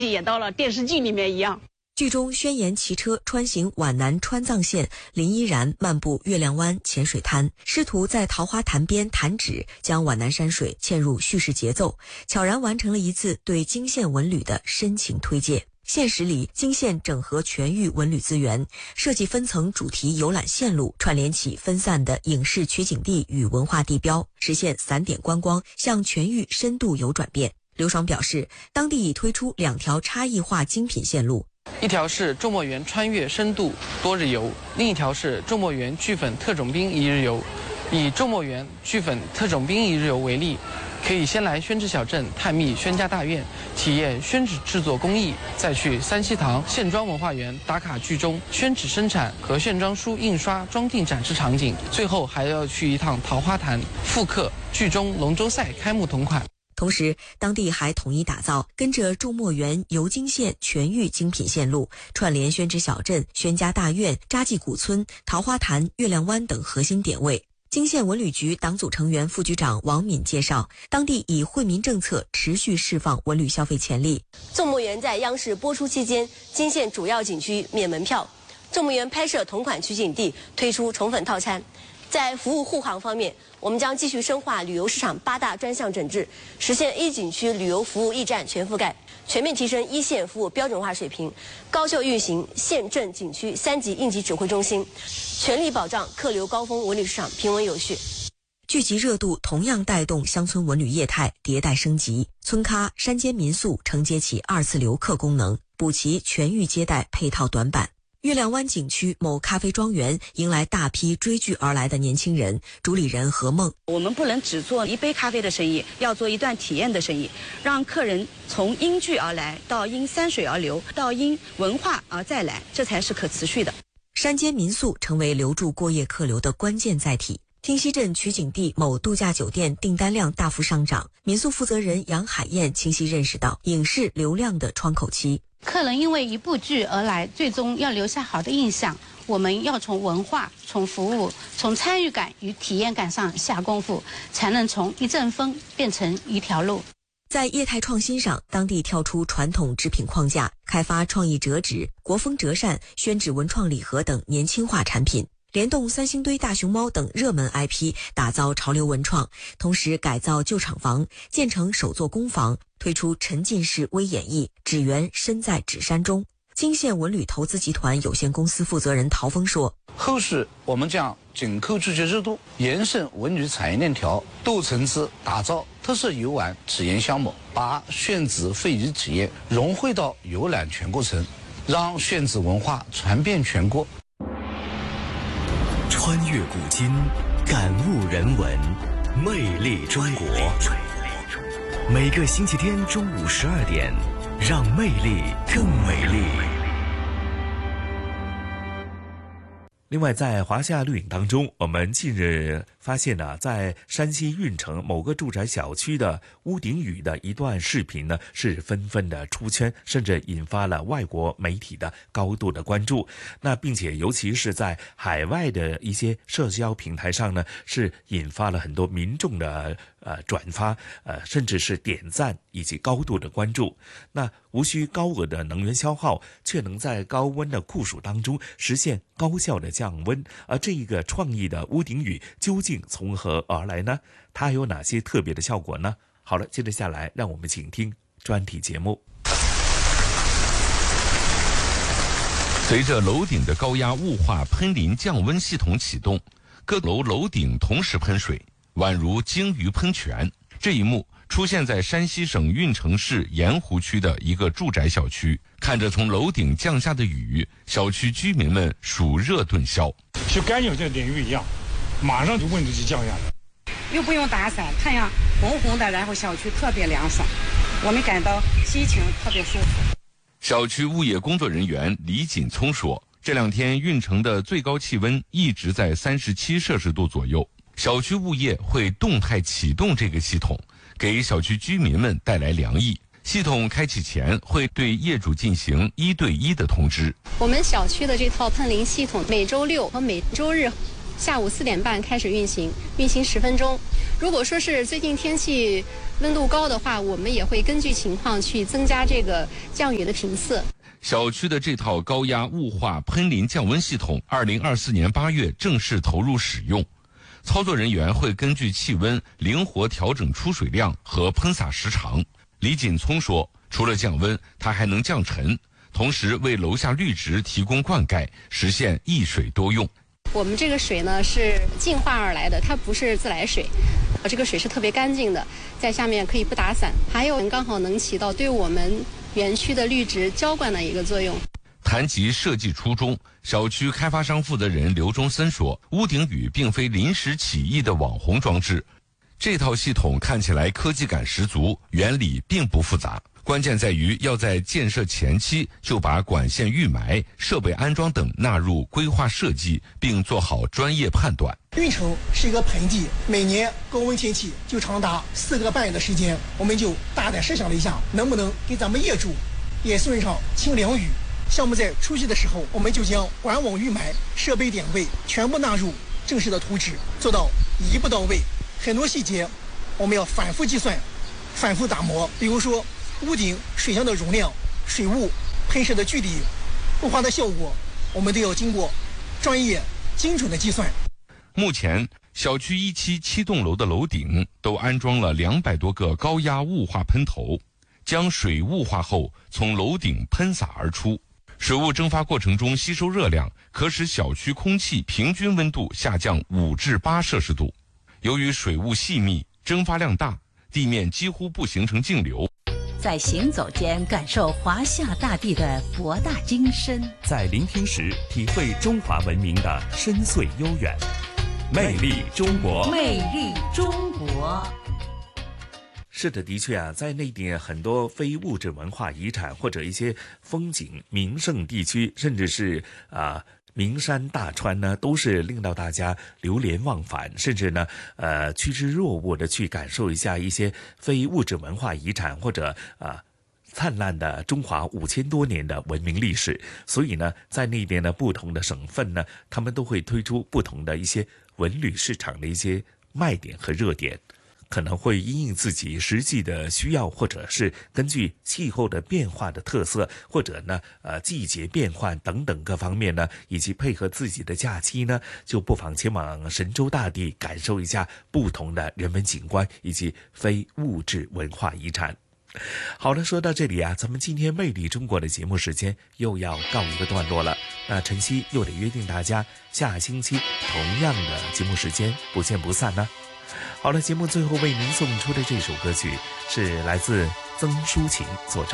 也到了电视剧里面一样。 剧中宣言骑车穿行皖南川藏线，林依然漫步月亮湾浅水滩，试图在桃花潭边弹指，将皖南山水嵌入叙事节奏，悄然完成了一次对泾县文旅的深情推介。现实里，泾县整合全域文旅资源，设计分层主题游览线路，串联起分散的影视取景地与文化地标，实现散点观光向全域深度游转变。刘爽表示，当地已推出2条差异化精品线路， 一条是周末园穿越深度多日游，另一条是周末园剧粉特种兵一日游。以周末园剧粉特种兵一日游为例，可以先来宣纸小镇探秘宣家大院，体验宣纸制作工艺，再去三希堂线装文化园打卡剧中宣纸生产和线装书印刷装订展示场景，最后还要去一趟桃花潭，复刻剧中龙舟赛开幕同款。 同时，当地还统一打造跟着周末园游泾县全域精品线路，串联宣纸小镇、宣家大院、扎记古村、桃花潭、月亮湾等核心点位。泾县文旅局党组成员副局长王敏介绍，当地以惠民政策持续释放文旅消费潜力。 周末园在央视播出期间，泾县主要景区免门票，周末园拍摄同款取景地推出宠粉套餐。在服务护航方面，我们将继续深化旅游市场8大专项整治，实现一景区旅游服务驿站全覆盖，全面提升一线服务标准化水平，高效运行县镇景区3级应急指挥中心，全力保障客流高峰文旅市场平稳有序。 聚集热度同样带动乡村文旅业态迭代升级，村咖、山间民宿承接起2次留客功能，补齐全域接待配套短板。月亮湾景区某咖啡庄园迎来大批追剧而来的年轻人，主理人何梦： 我们不能只做一杯咖啡的生意，要做一段体验的生意，让客人从因剧而来，到因山水而流，到因文化而再来，这才是可持续的。 山间民宿成为留住过夜客流的关键载体。汀溪镇取景地某度假酒店订单量大幅上涨，民宿负责人杨海燕清晰认识到影视流量的窗口期。 客人因为一部剧而来，最终要留下好的印象，我们要从文化、从服务、从参与感与体验感上下功夫，才能从一阵风变成一条路。 在业态创新上，当地跳出传统制品框架，开发创意折纸、国风折扇、宣纸文创礼盒等年轻化产品，联动三星堆大熊猫等热门 IP， 打造潮流文创，同时改造旧厂房，建成首座工坊，推出沉浸式微演绎，纸园身在纸山中。泾县文旅投资集团有限公司负责人陶峰说， 后市我们将紧扣聚集热度，延伸文旅产业链条，多层次打造特色游玩体验项目，把宣纸非遗体验融汇到游览全过程，让宣纸文化传遍全国。 穿越古今，感悟人文，魅力中国。每个星期天中午12点，让魅力更美丽。 另外，在华夏绿影当中，我们近日发现呢，在山西运城某个住宅小区的屋顶雨的一段视频呢，是纷纷的出圈，甚至引发了外国媒体的高度的关注。那并且尤其是在海外的一些社交平台上呢，是引发了很多民众的转发，甚至是点赞以及高度的关注。那无需高额的能源消耗，却能在高温的酷暑当中实现高效的降温。而这一个创意的屋顶雨究竟从何而来呢？它有哪些特别的效果呢？好了，接着下来让我们请听专题节目。 随着楼顶的高压雾化喷淋降温系统启动，各楼楼顶同时喷水，宛如鲸鱼喷泉。这一幕出现在山西省运城市盐湖区的一个住宅小区，看着从楼顶降下的雨，小区居民们暑热顿消。 就感觉这淋雨一样，马上就温度就降下来， 又不用打伞，太阳红红的，然后小区特别凉爽，我们感到心情特别舒服。 小区物业工作人员李锦聪说，这2天运城的最高气温一直在37摄氏度左右，小区物业会动态启动这个系统，给小区居民们带来凉意。系统开启前会对业主进行1对1的通知。 我们小区的这套喷淋系统每周6和每周日下午4点半开始运行10分钟。如果说是最近天气温度高的话，我们也会根据情况去增加这个降雨的频次。 小区的这套高压雾化喷淋降温系统，2024年8月正式投入使用。操作人员会根据气温灵活调整出水量和喷洒时长。李锦聪说，除了降温，它还能降尘，同时为楼下绿植提供灌溉，实现一水多用。 我们这个水呢是净化而来的，它不是自来水，这个水是特别干净的，在下面可以不打伞，还有刚好能起到对我们园区的绿植浇灌的一个作用。 谈及设计初衷，小区开发商负责人刘忠森说，屋顶雨并非临时起意的网红装置，这套系统看起来科技感十足，原理并不复杂。关键在于要在建设前期就把管线预埋、设备安装等纳入规划设计，并做好专业判断。 运城是一个盆地，每年高温天气就长达4个半月的时间，我们就大胆设想了一下，能不能给咱们业主也送上清凉雨。项目在初期的时候，我们就将管网预埋、设备点位全部纳入正式的图纸，做到一步到位。很多细节我们要反复计算、反复打磨，比如说屋顶水箱的容量、水雾喷射的距离、雾化的效果，我们都要经过专业精准的计算。 目前小区1期7栋楼的楼顶都安装了200多个高压雾化喷头，将水雾化后从楼顶喷洒而出。水雾蒸发过程中吸收热量，可使小区空气平均温度下降5至8摄氏度。由于水雾细密，蒸发量大，地面几乎不形成径流。 在行走间感受华夏大地的博大精深， 在聆听时体会中华文明的深邃悠远。魅力中国， 魅力中国。 是的，的确啊，在内地很多非物质文化遗产或者一些风景名胜地区，甚至是名山大川呢，都是令到大家流连忘返，甚至呢趋之若鹜的去感受一下一些非物质文化遗产或者灿烂的中华5000多年的文明历史。所以呢，在那边的不同的省份呢，他们都会推出不同的一些文旅市场的一些卖点和热点，可能会因应自己实际的需要，或者是根据气候的变化的特色，或者呢季节变换等等各方面呢，以及配合自己的假期呢，就不妨前往神州大地感受一下不同的人文景观以及非物质文化遗产。好了，说到这里啊，咱们今天魅力中国的节目时间又要告一个段落了。那晨曦又得约定大家下星期同样的节目时间不见不散呢。好了，节目最后为您送出的这首歌曲是来自曾淑琴所唱。